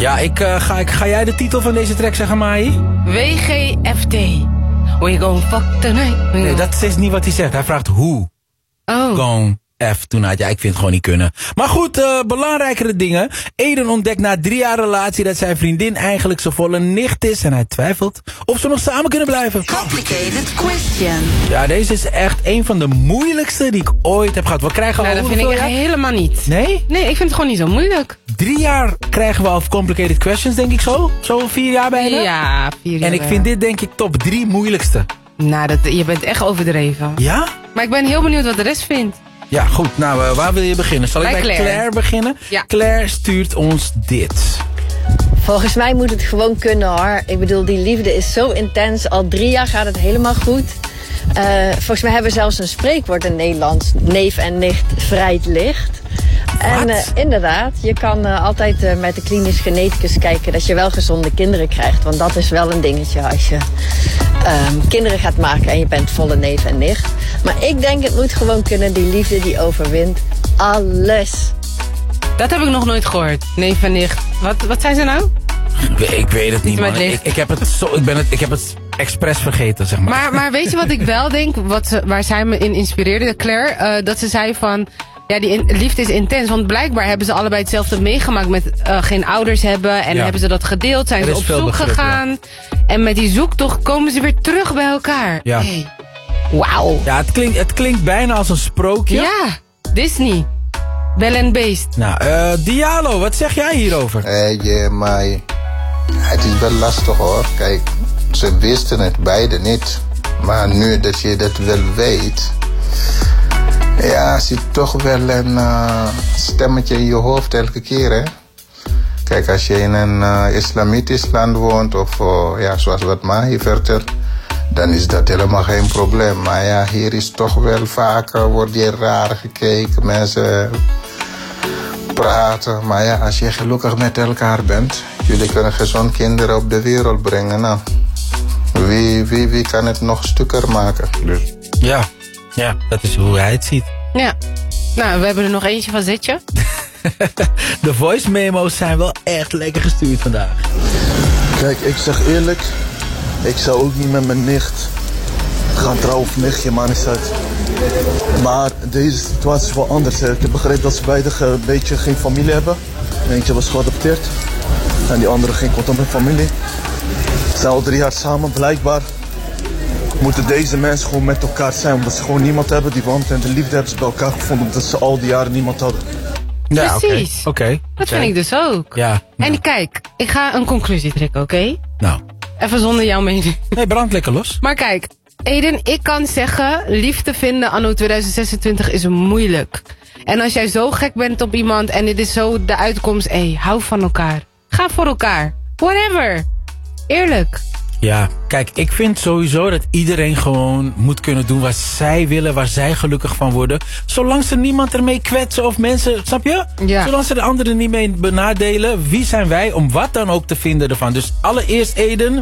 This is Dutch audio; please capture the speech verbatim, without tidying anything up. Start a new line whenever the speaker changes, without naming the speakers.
Ja, ik, uh, ga, ik, ga jij de titel van deze track zeggen, Mai?
W G F T. We gon fuck tonight.
Nee, dat is niet wat hij zegt. Hij vraagt hoe.
Oh.
Gon F tonight. Ja, ik vind het gewoon niet kunnen. Maar goed, uh, belangrijkere dingen. Eden ontdekt na drie jaar relatie dat zijn vriendin eigenlijk zijn volle nicht is. En hij twijfelt of ze nog samen kunnen blijven.
Complicated question.
Ja, deze is echt een van de moeilijkste die ik ooit heb gehad. We krijgen al
Nou, dat vind ik echt
jaar?
helemaal niet.
Nee?
Nee, ik vind het gewoon niet zo moeilijk.
Drie jaar krijgen we al complicated questions, denk ik zo. Zo vier jaar bijna.
Ja, vier jaar.
En ik
bijna.
vind dit denk ik top drie moeilijkste.
Nou, dat, je bent echt overdreven.
Ja?
Maar ik ben heel benieuwd wat de rest vindt.
Ja, goed. Nou, uh, waar wil je beginnen? Zal ik
Bij
bij
Claire.
Claire beginnen?
Ja.
Claire stuurt ons dit.
Volgens mij moet het gewoon kunnen hoor. Ik bedoel, die liefde is zo intens. Al drie jaar gaat het helemaal goed. Uh, volgens mij hebben we zelfs een spreekwoord in Nederlands. Neef en nicht vrijt licht. En uh, inderdaad, je kan uh, altijd uh, met de klinisch geneticus kijken dat je wel gezonde kinderen krijgt. Want dat is wel een dingetje als je um, kinderen gaat maken en je bent volle neef en nicht. Maar ik denk het moet gewoon kunnen, die liefde die overwint alles.
Dat heb ik nog nooit gehoord. Neef en nicht. Wat, wat zijn ze nou?
Ik, ik weet het niet,
Met
man.
licht.
Ik, ik, heb het zo, ik, ben het, ik heb het expres vergeten, zeg maar.
Maar, maar weet je wat ik wel denk? Wat ze, waar zij me in inspireerde, Claire? Uh, dat ze zei van... Ja, die in, liefde is intens. Want blijkbaar hebben ze allebei hetzelfde meegemaakt met uh, geen ouders hebben. En
Ja.
hebben ze dat gedeeld. Zijn
Er
ze
is
op
veel
zoek
begrip,
gegaan. Ja. En met die zoektocht komen ze weer terug bij elkaar.
Ja.
Hey. Wauw.
Ja, het klinkt, het klinkt bijna als een sprookje.
Ja, Disney. Bell and Beast.
Nou, uh, Diallo, wat zeg jij hierover?
Hé, hey, maar het is wel lastig hoor. Kijk, ze wisten het beide niet. Maar nu dat je dat wel weet... Ja, zit toch wel een uh, stemmetje in je hoofd elke keer, hè. Kijk, als je in een uh, islamitisch land woont, of uh, ja, zoals wat Mahi vertelt, dan is dat helemaal geen probleem. Maar ja, hier is toch wel vaak, uh, wordt je raar gekeken, mensen praten. Maar ja, als je gelukkig met elkaar bent, jullie kunnen gezond kinderen op de wereld brengen, nou. Wie, wie, wie kan het nog stukker maken? Dus.
Ja, ja, dat is hoe hij het ziet.
Ja. Nou, we hebben er nog eentje van Zetje.
De voice memo's zijn wel echt lekker gestuurd vandaag.
Kijk, ik zeg eerlijk, ik zou ook niet met mijn nicht gaan trouwen of nichtje, maar niet uit. Maar deze situatie is wel anders. Hè. Ik heb begrepen dat ze beide een beetje geen familie hebben. Eentje was geadopteerd en die andere geen contact met familie. Ze zijn al drie jaar samen, blijkbaar moeten deze mensen gewoon met elkaar zijn. Omdat ze gewoon niemand hebben, die warmte en de liefde hebben ze bij elkaar gevonden. Omdat ze al die jaren niemand hadden.
Ja,
Precies.
Oké. Okay. Okay.
Dat vind ik dus ook.
Ja.
En
ja.
kijk, ik ga een conclusie trekken, oké? Okay?
Nou.
Even zonder jouw mening.
Nee, brand lekker los.
Maar kijk, Eden, ik kan zeggen, liefde vinden anno tweeduizend zesentwintig is moeilijk. En als jij zo gek bent op iemand en dit is zo de uitkomst, hé, hey, hou van elkaar. Ga voor elkaar. Whatever. Eerlijk.
Ja, kijk, ik vind sowieso dat iedereen gewoon moet kunnen doen wat zij willen, waar zij gelukkig van worden. Zolang ze niemand ermee kwetsen of mensen, snap je?
Ja.
Zolang ze de anderen niet mee benadelen, wie zijn wij om wat dan ook te vinden ervan? Dus allereerst Eden,